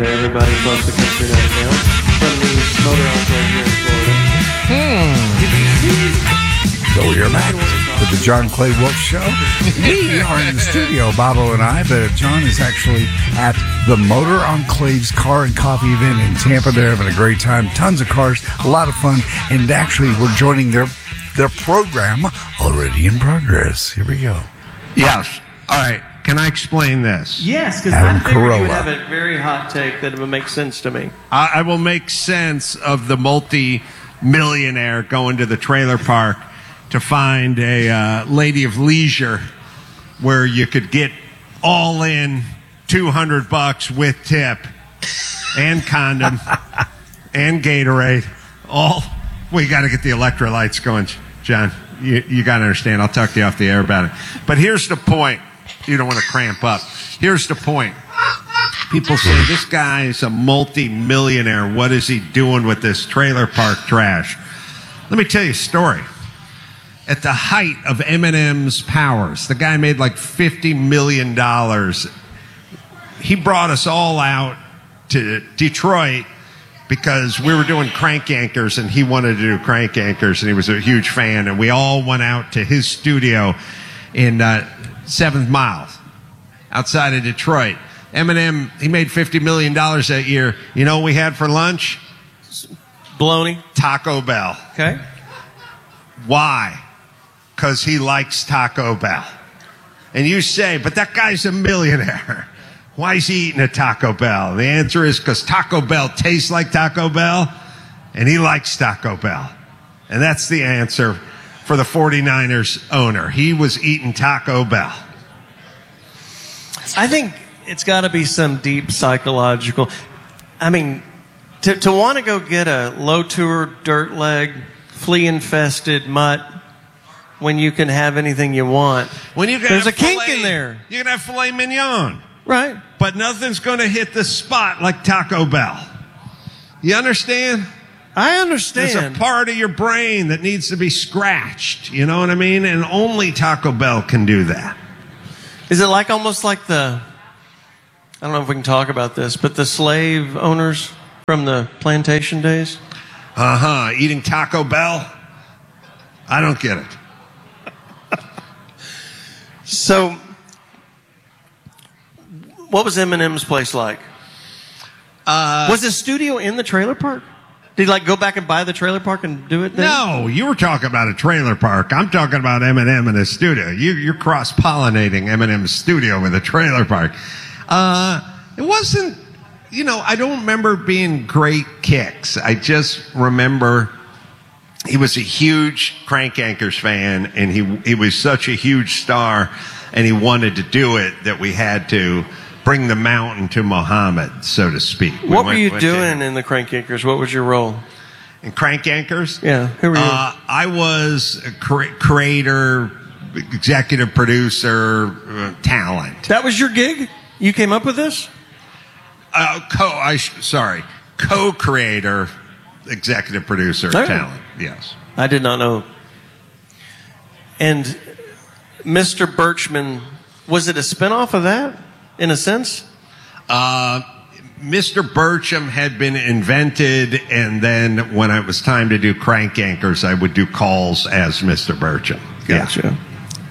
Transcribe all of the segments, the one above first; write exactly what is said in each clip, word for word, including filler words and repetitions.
to everybody plus the country right now from the Motor Enclave here in Florida. Hmm. So you're back with the John Clay Wolf Show. We are in the studio, Bobo and I, but John is actually at the Motor Enclave's Car and Coffee event in Tampa. They're having a great time. Tons of cars, a lot of fun, and actually we're joining their their program already in progress. Here we go. Yes. All right. Can I explain this? Yes, because I figured you would have a very hot take that would make sense to me. I, I will make sense of the multi-millionaire going to the trailer park to find a uh, lady of leisure where you could get all in two hundred bucks with tip and condom and Gatorade. All we got to get the electrolytes going, John. You, you got to understand. I'll talk to you off the air about it. But here's the point. You don't want to cramp up. Here's the point. People say, this guy's a multi-millionaire. What is he doing with this trailer park trash? Let me tell you a story. At the height of Eminem's powers, the guy made like fifty million dollars. He brought us all out to Detroit because we were doing Crank Yankers, and he wanted to do Crank Yankers, and he was a huge fan, and we all went out to his studio in uh, Seventh Mile, outside of Detroit. Eminem, he made fifty million dollars that year. You know what we had for lunch? Bologna. Taco Bell. Okay. Why? Because he likes Taco Bell. And you say, but that guy's a millionaire. Why is he eating a Taco Bell? The answer is because Taco Bell tastes like Taco Bell, and he likes Taco Bell. And that's the answer for the forty-niners owner. He was eating Taco Bell. I think it's got to be some deep psychological... I mean, to, to want to go get a low-tour, dirt leg, flea-infested mutt when you can have anything you want. When you can There's have a kink filet, in there. You can have filet mignon. Right. But nothing's going to hit the spot like Taco Bell. You understand? I understand. There's a part of your brain that needs to be scratched. You know what I mean? And only Taco Bell can do that. Is it like almost like the... I don't know if we can talk about this, but the slave owners from the plantation days? Uh-huh. Eating Taco Bell? I don't get it. So, what was Eminem's place like? Uh, was his studio in the trailer park? Did he like go back and buy the trailer park and do it there? No, you were talking about a trailer park. I'm talking about Eminem in his studio. You, you're cross-pollinating Eminem's studio with a trailer park. Uh, it wasn't, you know, I don't remember being great kicks. I just remember he was a huge Crank Yankers fan, and he he was such a huge star, and he wanted to do it that we had to bring the mountain to Muhammad, so to speak. We what went, were you went doing to, in the Crank Yankers? What was your role? In Crank Yankers? Yeah, who were you? Uh, I was a cre- creator, executive producer, uh, talent. That was your gig? You came up with this? Uh, co, I sh- sorry, co-creator, executive producer, Oh. talent. Yes. I did not know. And Mister Birchman, was it a spinoff of that, in a sense? Uh, Mister Bircham had been invented, and then when it was time to do Crank Yankers, I would do calls as Mister Bircham. Gotcha. Yeah.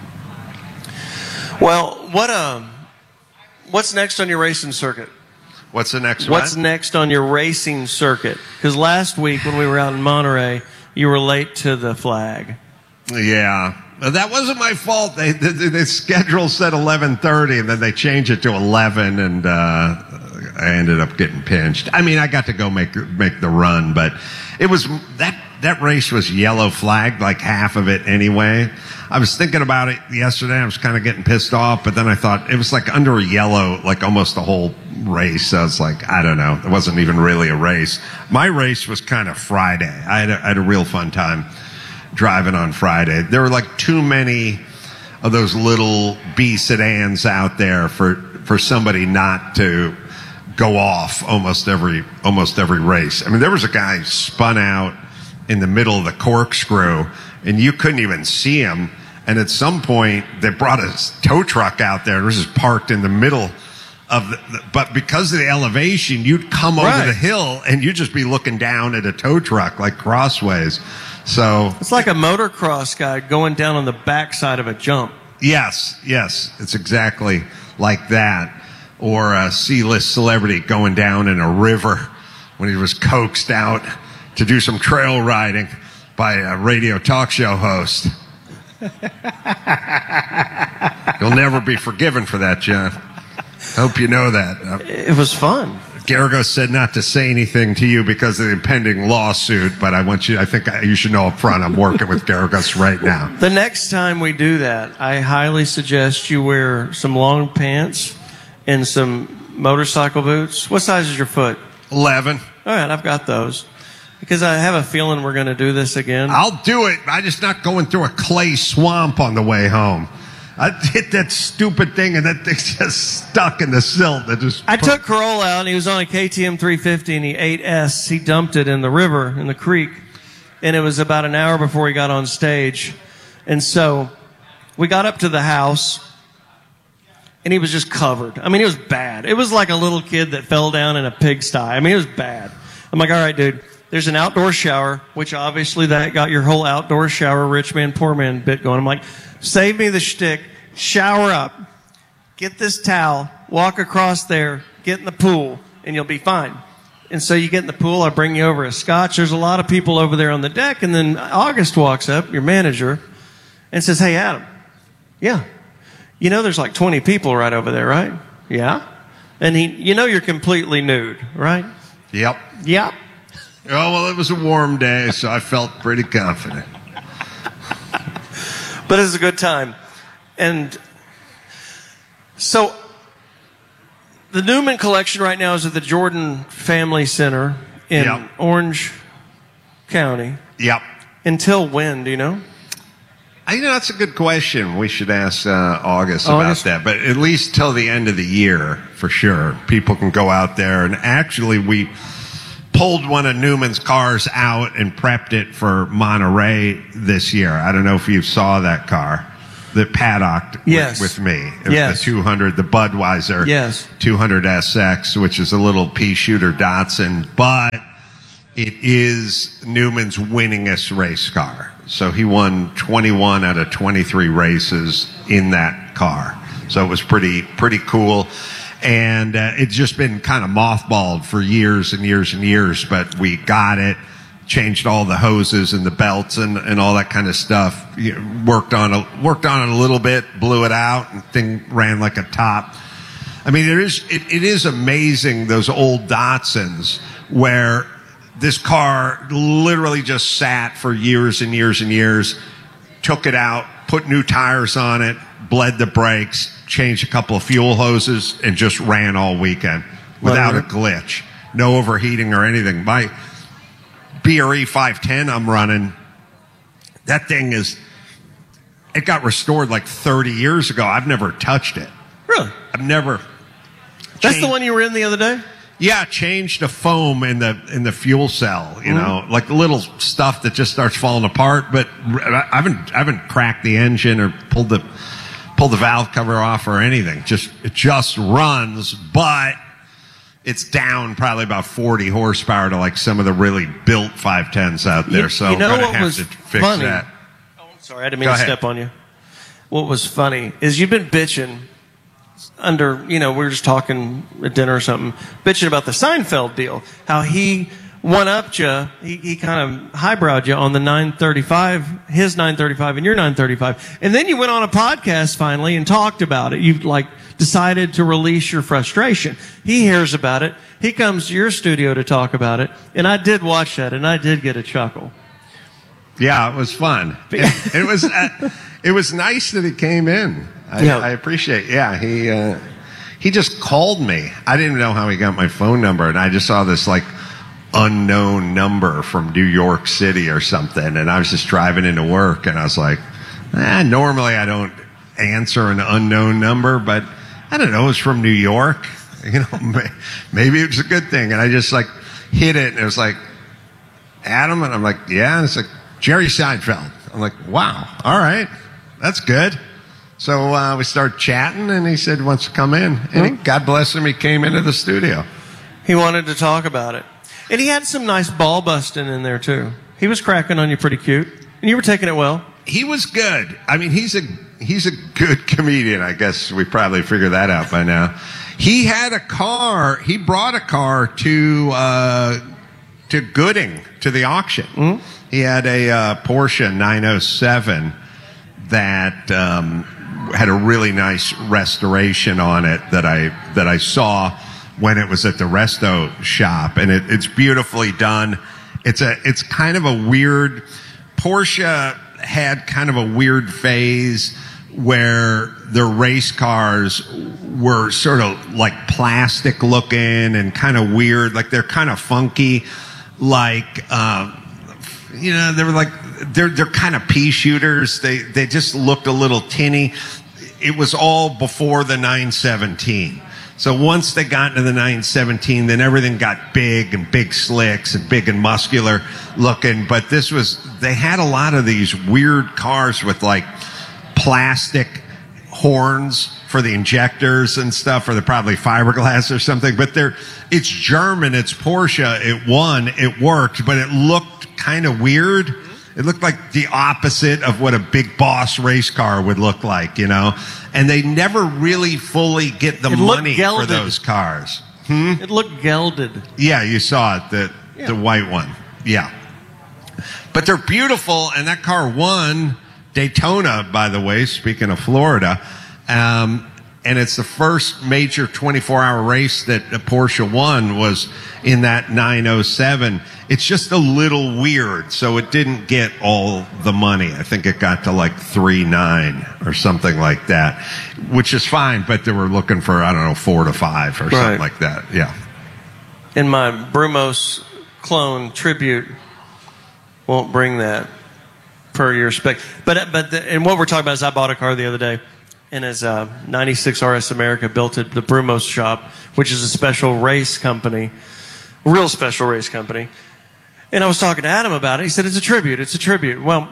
Well, what um, what's next on your racing circuit? What's the next What's one? next on your racing circuit? Because last week when we were out in Monterey, you were late to the flag. Yeah. That wasn't my fault. They, the, the schedule said eleven thirty, and then they changed it to eleven, and uh, I ended up getting pinched. I mean, I got to go make make the run, but it was that that race was yellow flagged, like half of it anyway. I was thinking about it yesterday. I was kind of getting pissed off, but then I thought it was like under a yellow, like almost the whole race. So it's like, I don't know. It wasn't even really a race. My race was kind of Friday. I had a, I had a real fun time driving on Friday. There were like too many of those little B sedans out there for, for somebody not to go off almost every, almost every race. I mean, there was a guy spun out in the middle of the corkscrew, and you couldn't even see him. And at some point, they brought a tow truck out there, and it was just parked in the middle of the, the but because of the elevation, you'd come over Right. the hill and you'd just be looking down at a tow truck like crossways. So It's like a motocross guy going down on the backside of a jump. yes, yes, it's exactly like that. Or a C-list celebrity going down in a river when he was coaxed out to do some trail riding by a radio talk show host. You'll never be forgiven for that, John. Hope you know that. Uh, It was fun. Garagos said not to say anything to you because of the impending lawsuit, but I want you, I think you should know up front I'm working with Garagos right now. The next time we do that, I highly suggest you wear some long pants and some motorcycle boots. What size is your foot? eleven. All right, I've got those. Because I have a feeling we're going to do this again. I'll do it. I'm just not going through a clay swamp on the way home. I hit that stupid thing and that thing's just stuck in the silt. That just I took Corolla out and he was on a K T M three fifty and he ate S. He dumped it in the river, in the creek. And it was about an hour before he got on stage. And so we got up to the house and he was just covered. I mean, it was bad. It was like a little kid that fell down in a pigsty. I mean, it was bad. I'm like, all right, dude, there's an outdoor shower, which obviously that got your whole outdoor shower, rich man, poor man bit going. I'm like, save me the shtick, shower up, get this towel, walk across there, get in the pool, and you'll be fine. And so you get in the pool, I bring you over a scotch. There's a lot of people over there on the deck, and then August walks up, your manager, and says, hey, Adam, yeah, you know there's like twenty people right over there, right? Yeah. And he, you know you're completely nude, right? Yep. Yep. Oh, well, it was a warm day, so I felt pretty confident. But it's a good time. And so the Newman collection right now is at the Jordan Family Center in Yep. Orange County. Yep. Until when, do you know? I, you know, that's a good question. We should ask uh, August, August? about that. But at least till the end of the year, for sure, people can go out there. And actually, we pulled one of Newman's cars out and prepped it for Monterey this year. I don't know if you saw that car. The paddock Yes. with, with me. It was Yes. the two hundred, the Budweiser Yes. two hundred S X, which is a little pea shooter Datsun, but it is Newman's winningest race car. So he won twenty-one out of twenty-three races in that car. So it was pretty, pretty cool. And uh, it's just been kind of mothballed for years and years and years, but we got it, changed all the hoses and the belts and, and all that kind of stuff. You know, worked on a, worked on it a little bit, blew it out, and thing ran like a top. I mean, it is, it, it is amazing, those old Datsuns, where this car literally just sat for years and years and years, took it out, put new tires on it, bled the brakes, changed a couple of fuel hoses, and just ran all weekend without a glitch. No overheating or anything. My B R E five ten I'm running, that thing is, it got restored like thirty years ago. I've never touched it. Really? I've never. That's the changed- one you were in the other day? Yeah, changed the foam in the in the fuel cell. You know, like little stuff that just starts falling apart. But I haven't I haven't cracked the engine or pulled the pulled the valve cover off or anything. Just it just runs, but it's down probably about forty horsepower to like some of the really built five tens out there. You- so you know I'm gonna what have was to fix funny? that. Oh, I'm sorry, I didn't mean Go to ahead. step on you. What was funny is you've been bitching under, you know, we were just talking at dinner or something, bitching about the Seinfeld deal, how he one-upped you, he, he kind of highbrowed you on the nine thirty-five, his nine thirty-five and your nine thirty-five. And then you went on a podcast finally and talked about it. You like decided to release your frustration. He hears about it. He comes to your studio to talk about it. And I did watch that and I did get a chuckle. Yeah, it was fun. It, it was uh, it was nice that he came in. I, Yeah. I appreciate. Yeah, he uh, he just called me. I didn't know how he got my phone number, and I just saw this like unknown number from New York City or something, and I was just driving into work, and I was like, eh, normally I don't answer an unknown number, but I don't know, it's from New York. You know, may- maybe it was a good thing, and I just like hit it, and it was like Adam, and I'm like, yeah, and it's like Jerry Seinfeld. I'm like, wow, all right, that's good. So uh, we started chatting, and he said he wants to come in. And he, God bless him, he came into the studio. He wanted to talk about it. And he had some nice ball busting in there, too. He was cracking on you pretty cute. And you were taking it well. He was good. I mean, he's a he's a good comedian. I guess we probably figured that out by now. He had a car. He brought a car to uh, to Gooding, to the auction. Mm-hmm. He had a uh, Porsche nine oh seven that um, had a really nice restoration on it that I that I saw when it was at the resto shop, and it, it's beautifully done. It's a it's kind of a weird Porsche had kind of a weird phase where their race cars were sort of like plastic looking and kind of weird, like they're kind of funky, like um, you know, they were like they're they're kind of pea shooters. They they just looked a little tinny. It was all before the nine seventeen. So once they got into the nine seventeen, then everything got big and big slicks and big and muscular looking. But this was, they had a lot of these weird cars with like plastic horns for the injectors and stuff, or they're probably fiberglass or something. But they're, it's German, it's Porsche, it won, it worked, but it looked kind of weird. It looked like the opposite of what a big boss race car would look like, you know? And they never really fully get the It looked money gelded. for those cars. Hmm? It looked gelded. Yeah, you saw it, the, Yeah. the white one. Yeah. But they're beautiful, and that car won Daytona, by the way, speaking of Florida. Um, and it's the first major twenty-four hour race that a Porsche won was in that nine oh seven. It's just a little weird, so it didn't get all the money. I think it got to like three nine or something like that, which is fine, but they were looking for, I don't know, four to five or Right. something like that. Yeah. And my Brumos clone tribute won't bring that per your spec. But but the, and what we're talking about is I bought a car the other day, and as a ninety-six R S America built it, the Brumos shop, which is a special race company, real special race company. And I was talking to Adam about it. He said, it's a tribute. It's a tribute. Well,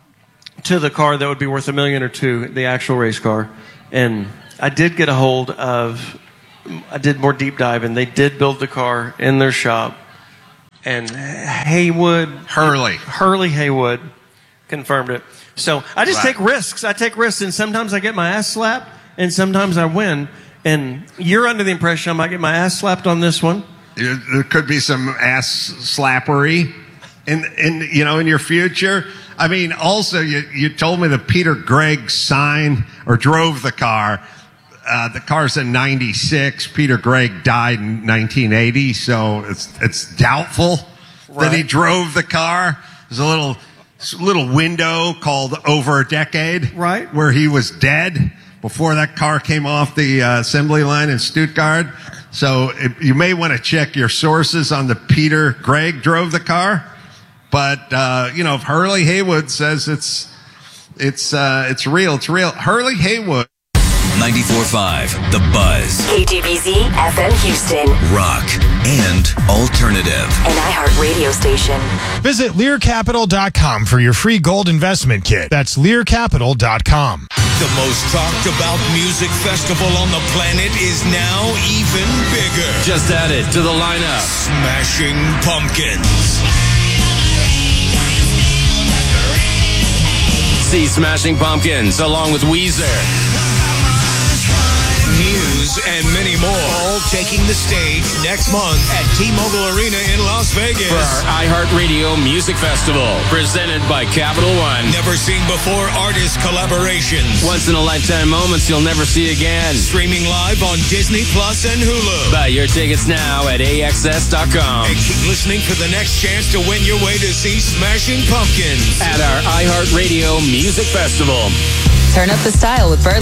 to the car that would be worth a million or two, the actual race car. And I did get a hold of, I did more deep dive, and they did build the car in their shop. And Haywood, Hurley. Hurley Haywood confirmed it. So I just Right. take risks. I take risks, and sometimes I get my ass slapped, and sometimes I win. And you're under the impression I might get my ass slapped on this one. There could be some ass slappery in, in, you know, in your future. I mean, also, you, you told me that Peter Gregg signed or drove the car. Uh, the car's in ninety-six. Peter Gregg died in nineteen eighty, so it's, it's doubtful Right. that he drove the car. There's a little, little window called Over a Decade. Right. Where he was dead before that car came off the uh, assembly line in Stuttgart. So it, you may want to check your sources on the Peter Gregg drove the car. But, uh, you know, if Hurley Haywood says it's, it's, uh, it's real, it's real. Hurley Haywood. ninety-four point five The Buzz. K T B Z F M Houston. Rock and alternative. An iHeart radio station. Visit Lear Capital dot com for your free gold investment kit. That's Lear Capital dot com. The most talked about music festival on the planet is now even bigger. Just added to the lineup. Smashing Pumpkins. See Smashing Pumpkins along with Weezer. Muse and many more, all taking the stage next month at T-Mobile Arena in Las Vegas. For our iHeartRadio Music Festival, presented by Capital One. Never seen before artist collaborations. Once-in-a-lifetime moments you'll never see again. Streaming live on Disney Plus and Hulu. Buy your tickets now at A X S dot com. And keep listening for the next chance to win your way to see Smashing Pumpkins At our iHeartRadio Music Festival. Turn up the style with Bert.